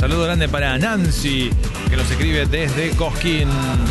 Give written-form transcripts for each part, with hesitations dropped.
Saludo grande para Nancy, que nos escribe desde Cosquín.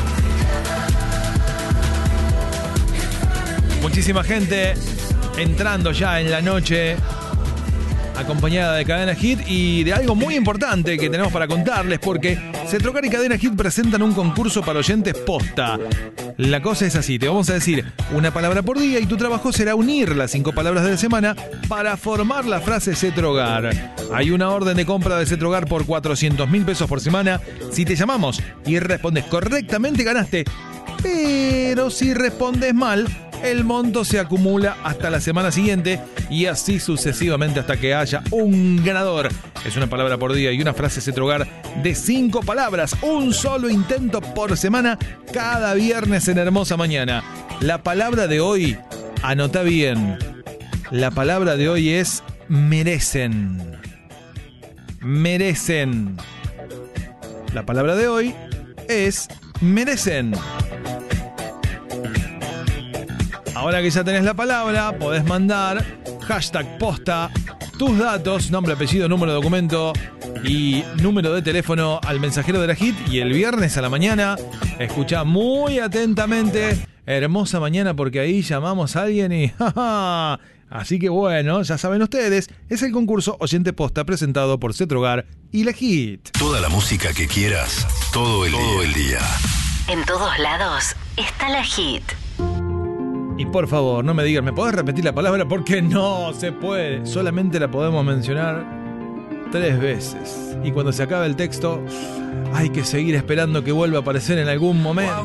Muchísima gente entrando ya en la noche, acompañada de Cadena Hit y de algo muy importante que tenemos para contarles, porque Cetrocar y Cadena Hit presentan un concurso para oyentes posta. La cosa es así, te vamos a decir una palabra por día y tu trabajo será unir las 5 palabras de la semana para formar la frase Cetrogar. Hay una orden de compra de Cetrogar por 400.000 pesos por semana. Si te llamamos y respondes correctamente, ganaste. Pero si respondes mal, el monto se acumula hasta la semana siguiente y así sucesivamente hasta que haya un ganador. Es una palabra por día y una frase Cetrogar de 5 palabras. Un solo intento por semana, cada viernes en Hermosa Mañana. La palabra de hoy, anota bien, la palabra de hoy es merecen. Merecen. La palabra de hoy es merecen. Ahora que ya tenés la palabra, podés mandar hashtag posta, tus datos, nombre, apellido, número de documento y número de teléfono al mensajero de la Hit. Y el viernes a la mañana, escuchá muy atentamente Hermosa Mañana, porque ahí llamamos a alguien y ¡jaja! Así que bueno, ya saben ustedes, es el concurso Oyente Posta presentado por Cetrogar y la Hit. Toda la música que quieras, todo el día. En todos lados está la Hit. Y por favor, no me digas, ¿me podés repetir la palabra? Porque no se puede. Solamente la podemos mencionar 3 veces. Y cuando se acabe el texto, hay que seguir esperando que vuelva a aparecer en algún momento.